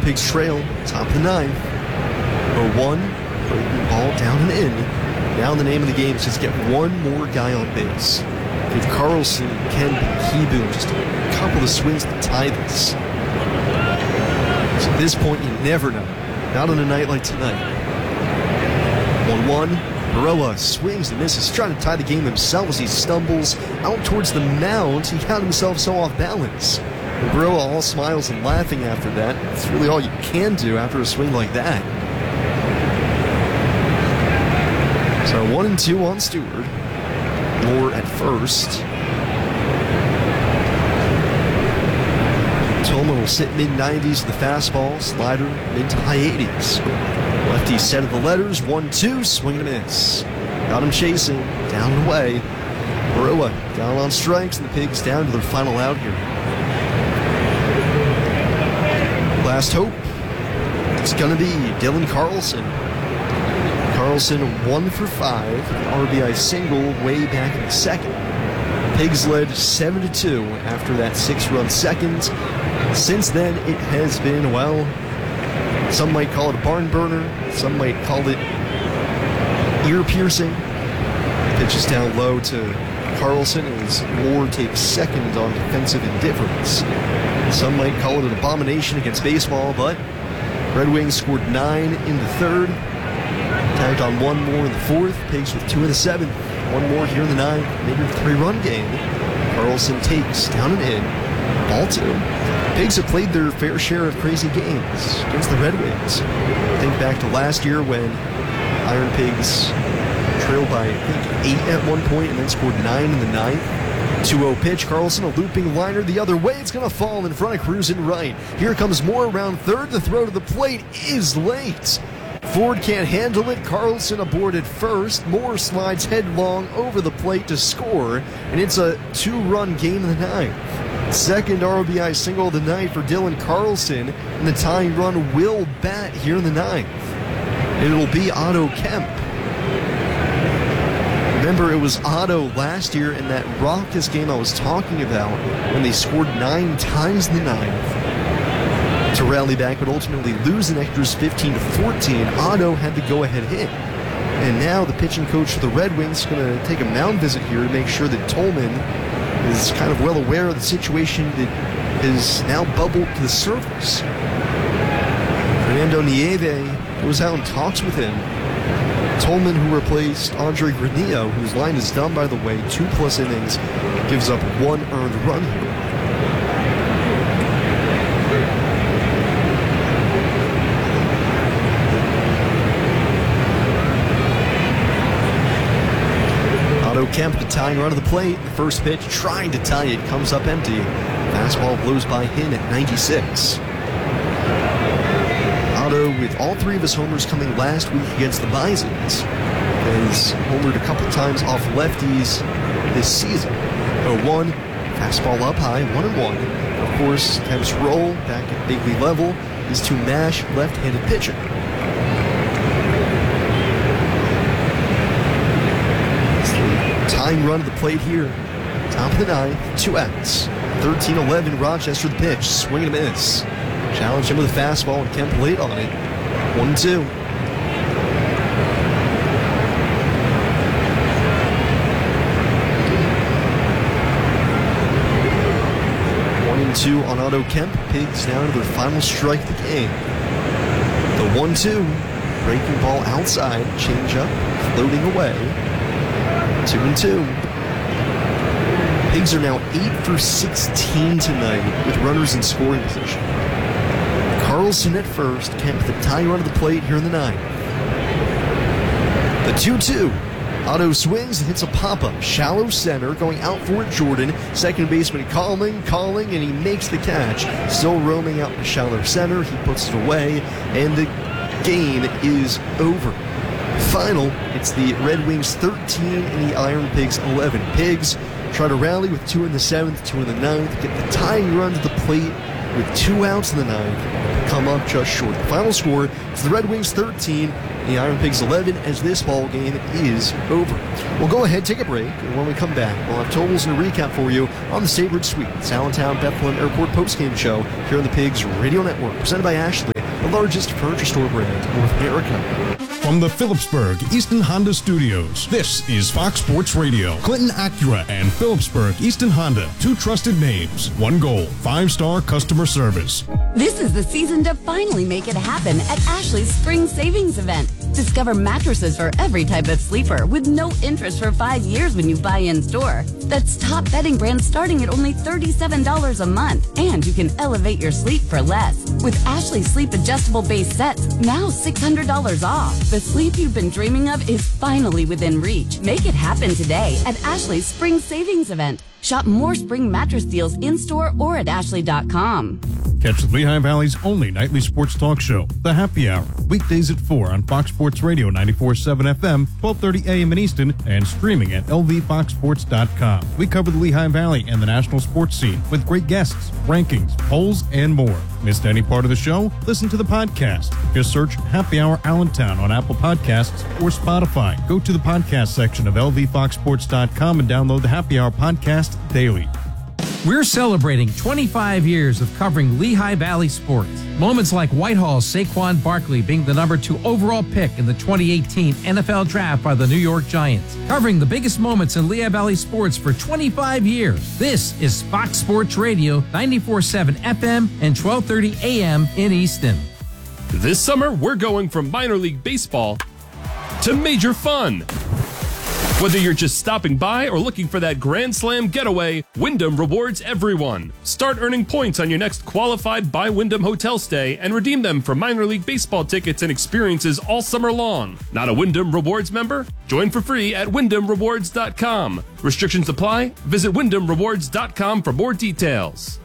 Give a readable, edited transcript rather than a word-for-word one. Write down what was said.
Pigs trail, top of the ninth. 0-1, breaking ball down and in. Now the name of the game is just get one more guy on base. Give Carlson, Kemp, and Kieboom just a couple of swings to tie this. So at this point, you never know. Not on a night like tonight. 1-1. Baroa swings and misses, trying to tie the game himself as he stumbles out towards the mound. He got himself so off balance. And Baroa all smiles and laughing after that. It's really all you can do after a swing like that. So 1-2 on Stewart. Moore at first. Tolman will sit mid-90s with the fastball, slider mid to high 80s. Lefty set of the letters, 1-2, swing and a miss. Got him chasing, down and away. Baroa down on strikes, and the Pigs down to their final out here. Last hope, it's going to be Dylan Carlson. Carlson 1 for 5, RBI single way back in the second. Pigs led 7-2 after that 6-run second. Since then, it has been, well, some might call it a barn burner, some might call it ear-piercing. Pitches down low to Carlson as Moore takes second on defensive indifference. Some might call it an abomination against baseball, but Red Wings scored 9 in the third. Tagged on one more in the fourth. Pigs with 2 in the seventh. One more here in the ninth. Maybe a 3-run game. Carlson takes down and in. Ball 2. Pigs have played their fair share of crazy games against the Red Wings. Think back to last year when Iron Pigs trailed by, I think, 8 at one point and then scored 9 in the ninth. 2-0 pitch. Carlson, a looping liner the other way. It's going to fall in front of Cruz and right. Here comes Moore around third. The throw to the plate is late. Ford can't handle it. Carlson aboard at first. Moore slides headlong over the plate to score, and it's a 2-run game in the ninth. Second RBI single of the night for Dylan Carlson, and the tying run will bat here in the ninth. And it'll be Otto Kemp. Remember, it was Otto last year in that raucous game I was talking about when they scored 9 times in the ninth. To rally back but ultimately lose the Nectars 15-14, Otto had the go-ahead hit. And now the pitching coach for the Red Wings is going to take a mound visit here to make sure that Tolman is kind of well aware of the situation that has now bubbled to the surface. Fernando Nieve goes out and talks with him. Tolman, who replaced Andre Granillo, whose line is done, by the way, 2+ innings, gives up 1 earned run here. Otto Kemp, the tying run of the plate. The first pitch, trying to tie it, comes up empty. Fastball blows by him at 96. Otto, with all 3 of his homers coming last week against the Bisons, has homered a couple times off lefties this season. 0-1, fastball up high, 1-1. Of course, Kemp's role back at big league level is to mash left-handed pitching. Tying run to the plate here. Top of the ninth, 2 outs. 13-11, Rochester the pitch. Swing and a miss. Challenged him with a fastball and Kemp late on it. 1-2. On Otto Kemp. Pigs down to their final strike of the game. The 1-2. Breaking ball outside. Change up. Floating away. 2-2. Pigs are now 8 for 16 tonight with runners in scoring position. Carlson at first. Kemp the tying run of the plate here in the ninth. The 2-2. Otto swings and hits a pop-up. Shallow center, going out for it, Jordan. Second baseman calling, and he makes the catch. Still roaming out to shallow center. He puts it away, and the game is over. Final, it's the Red Wings 13 and the Iron Pigs 11. Pigs try to rally with 2 in the 7th, 2 in the 9th, get the tying run to the plate with 2 outs in the 9th, come up just short. The final score is the Red Wings 13 and the Iron Pigs 11 as this ball game is over. We'll go ahead, take a break, and when we come back, we'll have totals and a recap for you on the State Bridge Suite, Allentown Bethlehem Airport postgame show here on the Pigs Radio Network, presented by Ashley. largest furniture store brand in North America. From the Phillipsburg Easton Honda Studios, this is Fox Sports Radio. Clinton Acura and Phillipsburg Easton Honda, two trusted names, one goal, 5-star customer service. This is the season to finally make it happen at Ashley's Spring Savings Event. Discover mattresses for every type of sleeper with no interest for 5 years when you buy in-store. That's top bedding brands starting at only $37 a month. And you can elevate your sleep for less. With Ashley's Sleep Adjustable Base Sets, now $600 off. The sleep you've been dreaming of is finally within reach. Make it happen today at Ashley's Spring Savings Event. Shop more spring mattress deals in-store or at ashley.com. Catch the Lehigh Valley's only nightly sports talk show, The Happy Hour, weekdays at 4 on Fox Sports Radio 94.7 FM, 12:30 a.m. in Easton, and streaming at lvfoxsports.com. We cover the Lehigh Valley and the national sports scene with great guests, rankings, polls, and more. Missed any part of the show? Listen to the podcast. Just search Happy Hour Allentown on Apple Podcasts or Spotify. Go to the podcast section of lvfoxsports.com and download the Happy Hour podcast daily. We're celebrating 25 years of covering Lehigh Valley sports. Moments like Whitehall's Saquon Barkley being the number 2 overall pick in the 2018 NFL Draft by the New York Giants. Covering the biggest moments in Lehigh Valley sports for 25 years. This is Fox Sports Radio, 94.7 FM and 12:30 a.m. in Easton. This summer, we're going from minor league baseball to major fun. Whether you're just stopping by or looking for that Grand Slam getaway, Wyndham rewards everyone. Start earning points on your next qualified by Wyndham hotel stay and redeem them for minor league baseball tickets and experiences all summer long. Not a Wyndham Rewards member? Join for free at WyndhamRewards.com. Restrictions apply. Visit WyndhamRewards.com for more details.